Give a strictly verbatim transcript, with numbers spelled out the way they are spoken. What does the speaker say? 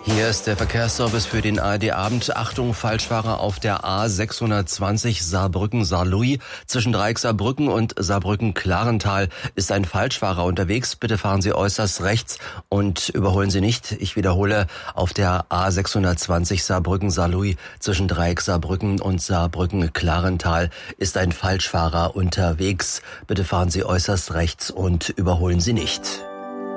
Hier ist der Verkehrsservice für den A R D-Abend. Achtung, Falschfahrer auf der A sechshundertzwanzig Saarbrücken-Saarlouis. Zwischen Dreieck Saarbrücken und Saarbrücken-Klarental ist ein Falschfahrer unterwegs. Bitte fahren Sie äußerst rechts und überholen Sie nicht. Ich wiederhole, auf der A sechshundertzwanzig Saarbrücken-Saarlouis zwischen Dreieck Saarbrücken und Saarbrücken-Klarental ist ein Falschfahrer unterwegs. Bitte fahren Sie äußerst rechts und überholen Sie nicht.